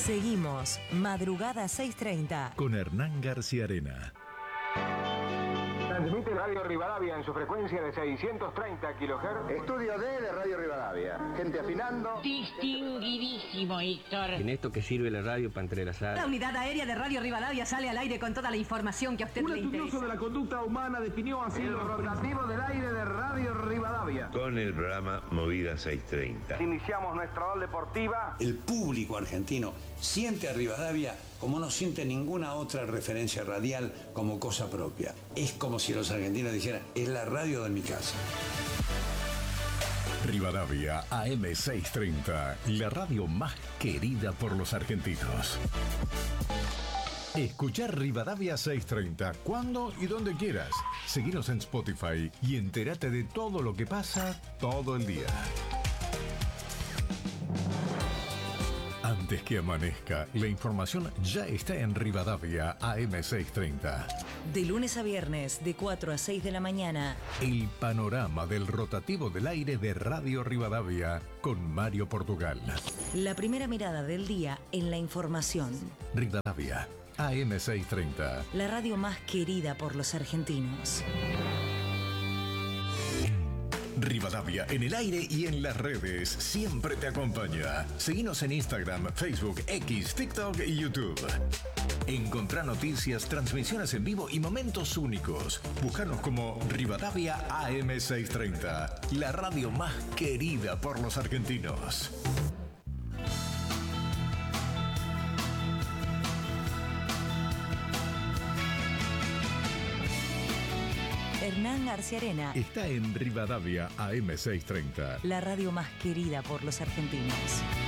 Seguimos, Madrugada 6:30. Con Hernán García Arena. Transmite Radio Rivadavia en su frecuencia de 630 kHz. Estudio D de Radio Rivadavia. Gente afinando. Distinguidísimo, Héctor. ¿En esto que sirve la radio para entrelazar? La unidad aérea de Radio Rivadavia sale al aire con toda la información que a usted le interesa. Un estudioso de la conducta humana definió así el rotativo del aire de Radio Rivadavia. Con el programa Movida 630. Iniciamos nuestra hora deportiva. El público argentino siente a Rivadavia como no siente ninguna otra referencia radial como cosa propia. Es como si los argentinos dijeran, es la radio de mi casa. Rivadavia AM630, la radio más querida por los argentinos. Escuchar Rivadavia 630 cuando y donde quieras. Seguinos en Spotify y entérate de todo lo que pasa todo el día. Antes que amanezca, la información ya está en Rivadavia AM630. De lunes a viernes, de 4 a 6 de la mañana. El panorama del rotativo del aire de Radio Rivadavia con Mario Portugal. La primera mirada del día en la información. Rivadavia AM630. La radio más querida por los argentinos. Rivadavia en el aire y en las redes siempre te acompaña. Seguinos en Instagram, Facebook, X, TikTok y YouTube. Encontrá noticias, transmisiones en vivo y momentos únicos. Búscanos como Rivadavia AM630, la radio más querida por los argentinos. Hernán García Arena está en Rivadavia AM630. La radio más querida por los argentinos.